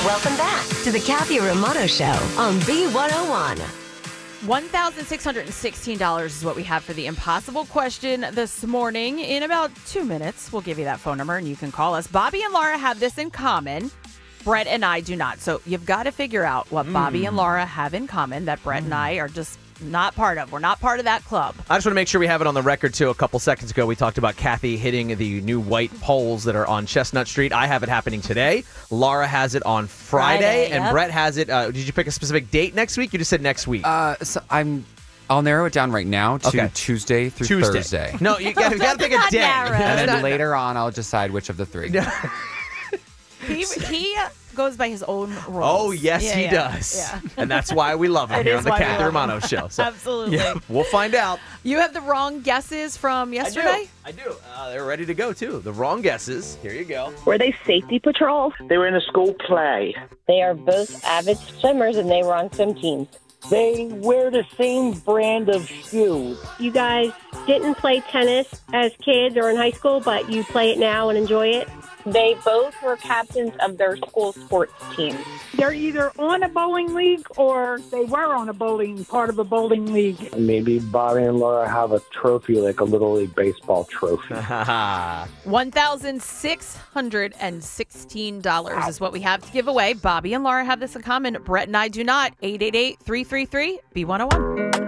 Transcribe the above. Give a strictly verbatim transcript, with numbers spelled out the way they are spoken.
Welcome back to the Kathy Romano Show on B one oh one. one thousand six hundred sixteen dollars is what we have for the impossible question this morning. In about two minutes, we'll give you that phone number and you can call us. Bobby and Laura have this in common. Brett and I do not. So you've got to figure out what mm. Bobby and Laura have in common that Brett mm. and I are just not part of. We're not part of that club. I just want to make sure we have it on the record, too. A couple seconds ago, we talked about Kathy hitting the new white poles that are on Chestnut Street. I have it happening today. Laura has it on Friday, Friday and yep. Brett has it. Uh, did you pick a specific date next week? You just said next week. Uh, so I'm... I'll narrow it down right now to Okay. Tuesday through Tuesday. Thursday. No, you got to pick a day. narrow. And then Not- later on, I'll decide which of the three. He, he goes by his own rules. Oh, yes, Yeah, he yeah. does. Yeah. And that's why we love him It here is on the why we Kathy love Romano him. Show. So, Absolutely. yeah, we'll find out. You have the wrong guesses from yesterday? I do. I do. Uh, they're ready to go, too. The wrong guesses. Here you go. Were they safety patrol? They were in a school play. They are both avid swimmers, and they were on swim teams. They wear the same brand of shoes. You guys didn't play tennis as kids or in high school, but you play it now and enjoy it. They both were captains of their school sports team. They're either on a bowling league or they were on a bowling, part of a bowling league. Maybe Bobby and Laura have a trophy, like a Little League Baseball trophy. one thousand six hundred sixteen dollars is what we have to give away. Bobby and Laura have this in common. Brett and I do not. eight eight eight, three three three, B one oh one.